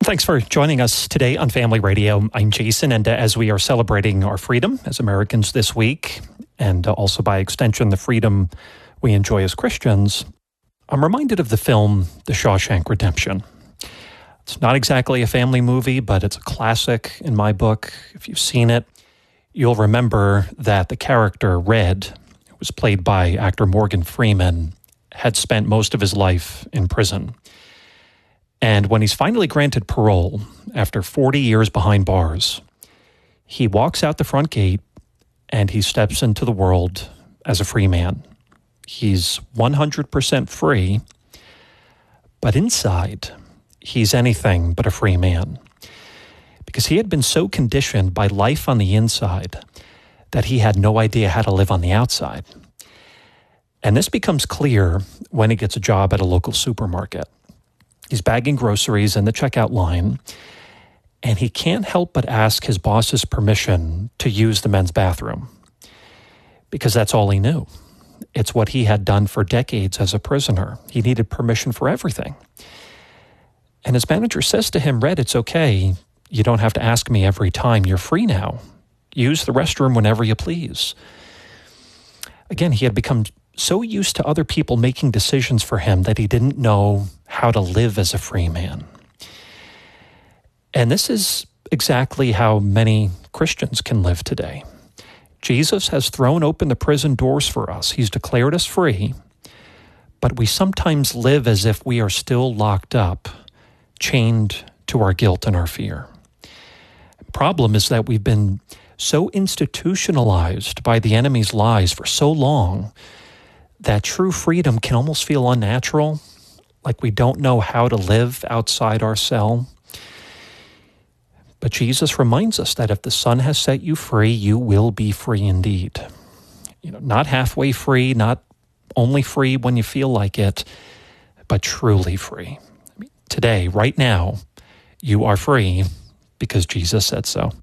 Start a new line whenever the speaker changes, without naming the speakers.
Thanks for joining us today on Family Radio. I'm Jason, and as we are celebrating our freedom as Americans this week, and also by extension the freedom we enjoy as Christians, I'm reminded of the film The Shawshank Redemption. It's not exactly a family movie, but it's a classic in my book. If you've seen it, you'll remember that the character Red, who was played by actor Morgan Freeman, had spent most of his life in prison. And when he's finally granted parole, after 40 years behind bars, he walks out the front gate and he steps into the world as a free man. He's 100% free, but inside, he's anything but a free man. Because he had been so conditioned by life on the inside that he had no idea how to live on the outside. And this becomes clear when he gets a job at a local supermarket. He's bagging groceries in the checkout line, and he can't help but ask his boss's permission to use the men's bathroom, because that's all he knew. It's what he had done for decades as a prisoner. He needed permission for everything. And his manager says to him, "Red, it's okay. You don't have to ask me every time. You're free now. Use the restroom whenever you please." Again, he had become so used to other people making decisions for him that he didn't know how to live as a free man. And this is exactly how many Christians can live today. Jesus has thrown open the prison doors for us. He's declared us free, but we sometimes live as if we are still locked up, chained to our guilt and our fear. The problem is that we've been so institutionalized by the enemy's lies for so long that true freedom can almost feel unnatural, like we don't know how to live outside our cell. But Jesus reminds us that if the Son has set you free, you will be free indeed. Not halfway free, not only free when you feel like it, but truly free. Today, right now, you are free because Jesus said so.